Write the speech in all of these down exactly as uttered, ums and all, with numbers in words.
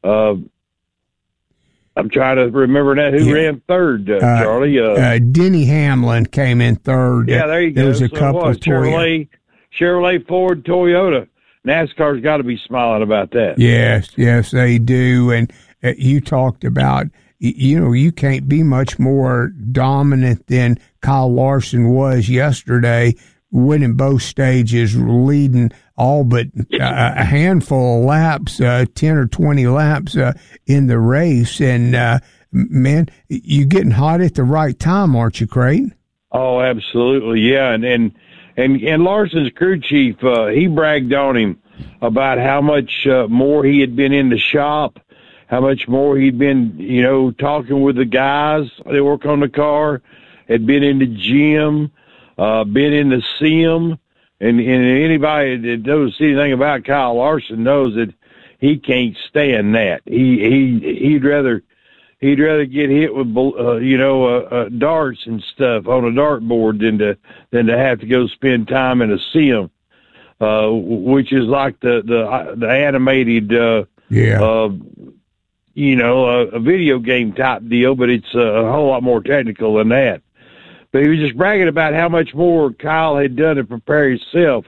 Uh, I'm trying to remember now who yeah. ran third, uh, uh, Charlie. Uh, uh, Denny Hamlin came in third. Yeah, there you there go. Was a so couple what, of Chevrolet, Chevrolet, Ford, Toyota. NASCAR's got to be smiling about that. Yes, yes, they do. And uh, you talked about, you know, you can't be much more dominant than Kyle Larson was yesterday, winning both stages, leading all but uh, a handful of laps, uh, ten or twenty laps uh, in the race. And, uh, man, you're getting hot at the right time, aren't you, Creighton? Oh, absolutely, yeah. And and and, and Larson's crew chief, uh, he bragged on him about how much uh, more he had been in the shop, how much more he'd been, you know, talking with the guys that work on the car, had been in the gym, uh, been in the sim. And, and anybody that knows anything about Kyle Larson knows that he can't stand that. He he he'd rather he'd rather get hit with uh, you know uh, uh, darts and stuff on a dartboard than to than to have to go spend time in a sim, uh, which is like the the the animated uh, yeah uh, you know a, a video game type deal, but it's a whole lot more technical than that. But he was just bragging about how much more Kyle had done to prepare himself.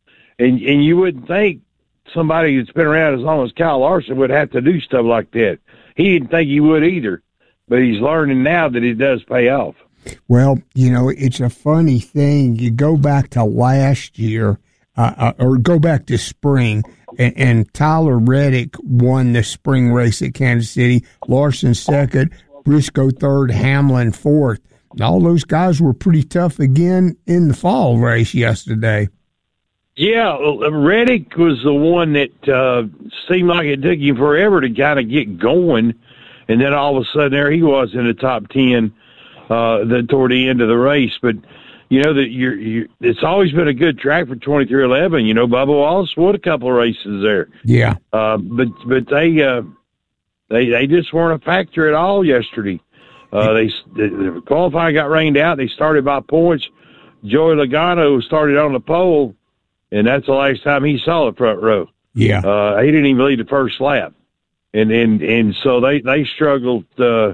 And and you wouldn't think somebody that's been around as long as Kyle Larson would have to do stuff like that. He didn't think he would either. But he's learning now that it does pay off. Well, you know, it's a funny thing. You go back to last year, uh, or go back to spring, and, and Tyler Reddick won the spring race at Kansas City. Larson second, Briscoe third, Hamlin fourth. All those guys were pretty tough again in the fall race yesterday. Yeah, Reddick was the one that uh, seemed like it took him forever to kind of get going, and then all of a sudden there he was in the top ten uh, the, toward the end of the race. But you know that you're, you're, it's always been a good track for twenty-three eleven. You know, Bubba Wallace won a couple of races there. Yeah, uh, but but they uh, they they just weren't a factor at all yesterday. Uh, they the qualifying got rained out. They started by points. Joey Logano started on the pole, and that's the last time he saw the front row. Yeah, uh, he didn't even lead the first lap, and and and so they they struggled uh,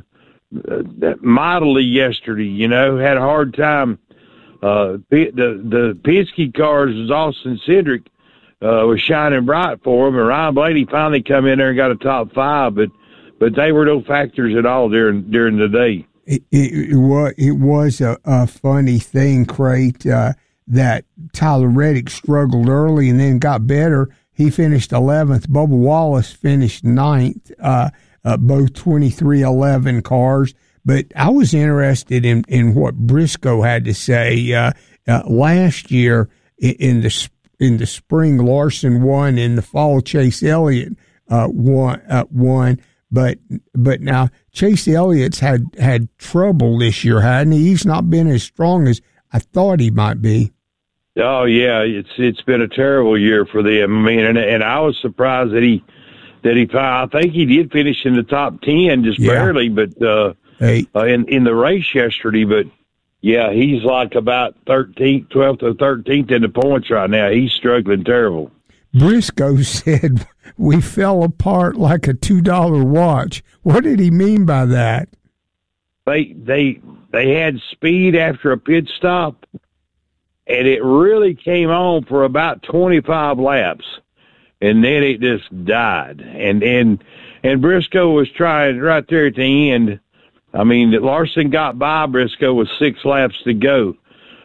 mightily yesterday. You know, had a hard time. Uh, the the Penske cars was Austin Cindric uh, was shining bright for him, and Ryan Blaney finally come in there and got a top five, but. But they were no factors at all during during the day. It, it, it was it was a, a funny thing, Crate, uh, that Tyler Reddick struggled early and then got better. He finished eleventh. Bubba Wallace finished ninth. Uh, uh, both twenty-three eleven cars. But I was interested in, in what Briscoe had to say. Uh, uh, last year in, in the in the spring, Larson won. In the fall, Chase Elliott uh, won. Uh, won. But but now Chase Elliott's had, had trouble this year, hadn't he? He's not been as strong as I thought he might be. Oh yeah, it's it's been a terrible year for them. I mean, and and I was surprised that he that he I think he did finish in the top ten, just yeah. barely, but uh, hey. uh, in in the race yesterday. But yeah, he's like about thirteenth, twelfth or thirteenth in the points right now. He's struggling terrible. Briscoe said we fell apart like a two dollar watch. What did he mean by that? They they they had speed after a pit stop, and it really came on for about twenty-five laps, and then it just died. And and and Briscoe was trying right there at the end. I mean, Larson got by Briscoe with six laps to go.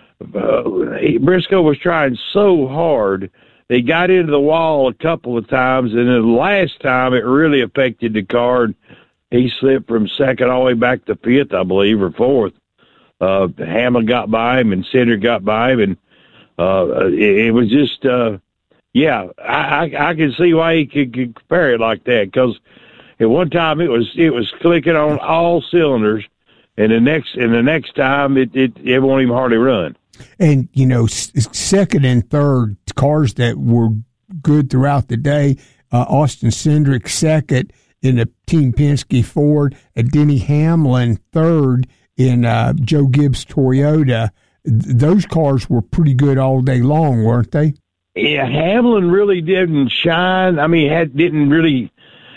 Uh, he, Briscoe was trying so hard. They got into the wall a couple of times, and then the last time it really affected the car. He slipped from second all the way back to fifth, I believe, or fourth. Uh, Hamlin got by him, and Cindric got by him, and uh, it, it was just, uh, yeah, I, I, I can see why he could, could compare it like that, because at one time it was it was clicking on all cylinders, and the next and the next time it it, it won't even hardly run. And, you know, second and third cars that were good throughout the day, uh, Austin Cindric second in the Team Penske Ford, and Denny Hamlin third in uh, Joe Gibbs Toyota. Th- those cars were pretty good all day long, weren't they? Yeah, Hamlin really didn't shine. I mean, had didn't really